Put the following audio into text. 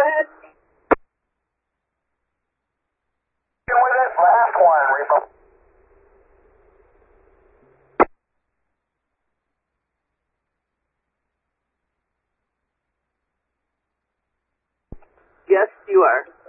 ahead. With this last one, Repo. Yes, you are.